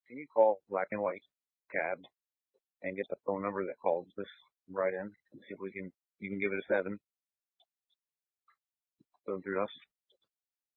Can you call Black and White Cabs and get the phone number that calls this right in and see if we can, you can give it a 7, go through us?